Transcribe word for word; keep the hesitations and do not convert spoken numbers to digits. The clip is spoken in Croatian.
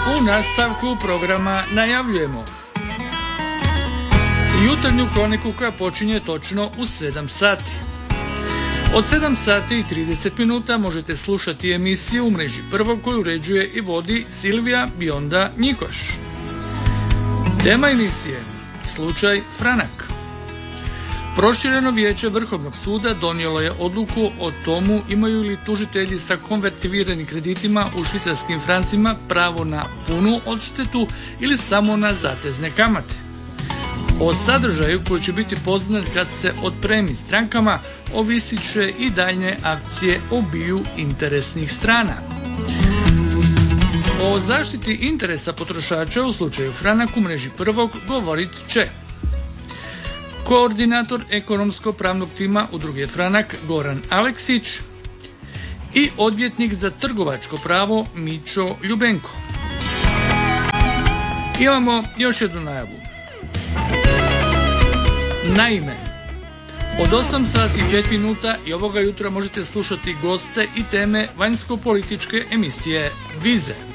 U nastavku programa najavljujemo jutarnju kroniku koja počinje točno u sedam sati. Od sedam sati i trideset minuta možete slušati emisiju u mreži Prvog koju uređuje i vodi Silvija Bionda Njikoš. Tema emisije Slučaj Franak. Prošireno vijeće Vrhovnog suda donijelo je odluku o tomu imaju li tužitelji sa konvertiviranim kreditima u švicarskim francima pravo na punu odštetu ili samo na zatezne kamate. O sadržaju koji će biti poznat kad se otpremi strankama ovisit će i daljnje akcije obiju interesnih strana. O zaštiti interesa potrošača u slučaju Franak u mreži Prvog govorit će koordinator ekonomsko-pravnog tima udruge Franak Goran Aleksić i odvjetnik za trgovačko pravo Mićo Ljubenko. Imamo još jednu najavu. Naime, od osam sati i pet minuta i ovoga jutra možete slušati goste i teme vanjsko-političke emisije Vize.